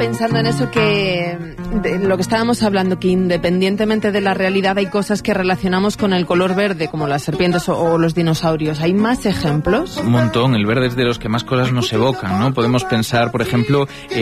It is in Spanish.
pensando en eso de lo que estábamos hablando, que independientemente de la realidad hay cosas que relacionamos con el color verde, como las serpientes o los dinosaurios. ¿Hay más ejemplos? Un montón. El verde es de los que más cosas nos evocan, ¿no? Podemos pensar, por ejemplo,